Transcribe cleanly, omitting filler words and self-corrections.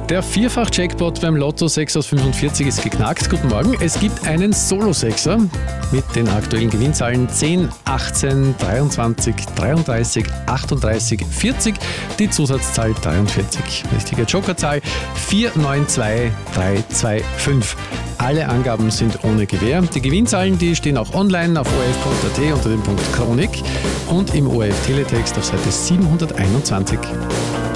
Der Vierfach-Jackpot beim Lotto 6 aus 45 ist geknackt. Guten Morgen. Es gibt einen Solo-Sechser mit den aktuellen Gewinnzahlen 10, 18, 23, 33, 38, 40. Die Zusatzzahl 43. Richtige Jokerzahl 492325. Alle Angaben sind ohne Gewähr. Die Gewinnzahlen, die stehen auch online auf ORF.at unter dem Punkt Chronik und im ORF Teletext auf Seite 721.